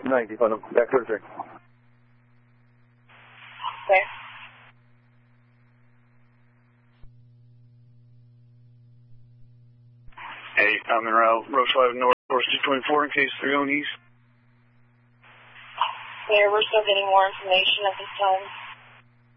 90 on them. Back 33. Okay. Hey, I'm in Route 5 North, course 224 in case 3 on East. Yeah, we're still getting more information at this time.